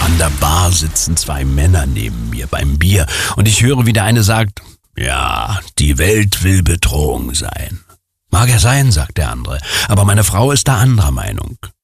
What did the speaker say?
An der Bar sitzen zwei Männer neben mir beim Bier und ich höre, wie der eine sagt, ja, die Welt will Bedrohung sein. Mag ja sein, sagt der andere, aber meine Frau ist da anderer Meinung.